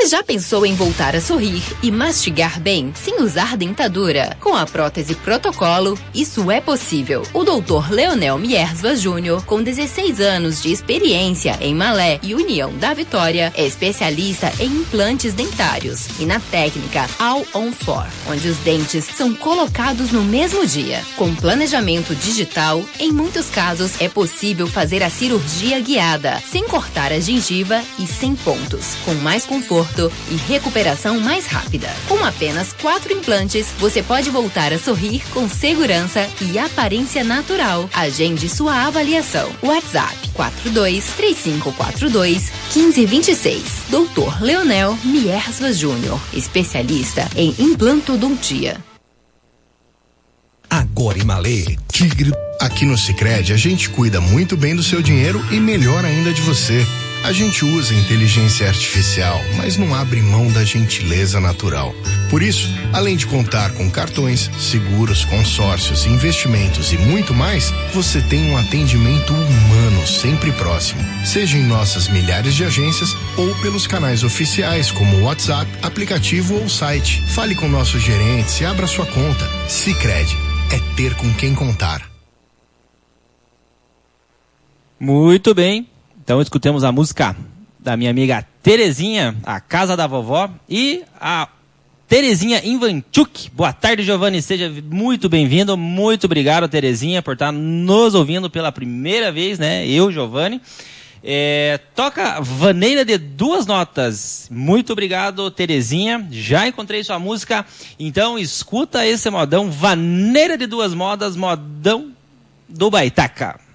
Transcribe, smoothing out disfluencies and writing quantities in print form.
já pensou em voltar a sorrir e mastigar bem sem usar dentadura? Com a prótese Protocolo, isso é possível. O Dr. Leonel Miersva Júnior, com 16 anos de experiência em Malé e União da Vitória, é especialista em implantes dentários e na técnica All on 4, onde os dentes são colocados no mesmo dia. Com planejamento digital, em muitos casos é possível fazer a cirurgia guiada, sem cortar a gengiva e sem pontos, com mais conforto e recuperação mais rápida. Com apenas 4 implantes, você pode voltar a sorrir com segurança e aparência natural. Agende sua avaliação. WhatsApp 42-3542-1526. Dr. Leonel Miersva Júnior, especialista em implantodontia. Agora em Malê, Tigre. Aqui no Sicredi a gente cuida muito bem do seu dinheiro e melhor ainda de você. A gente usa inteligência artificial, mas não abre mão da gentileza natural. Por isso, além de contar com cartões, seguros, consórcios, investimentos e muito mais, você tem um atendimento humano sempre próximo. Seja em nossas milhares de agências ou pelos canais oficiais como o WhatsApp, aplicativo ou site. Fale com nossos gerentes e abra sua conta. Sicredi é ter com quem contar. Muito bem, então escutemos a música da minha amiga Terezinha, A Casa da Vovó, e a Terezinha Ivanchuk. Boa tarde, Giovanni, seja muito bem-vindo, muito obrigado, Terezinha, por estar nos ouvindo pela primeira vez, né, eu, Giovanni. Toca Vaneira de 2 notas. Muito obrigado, Terezinha. Já encontrei sua música, então escuta esse modão, Vaneira de 2 modas, modão do Baitaca.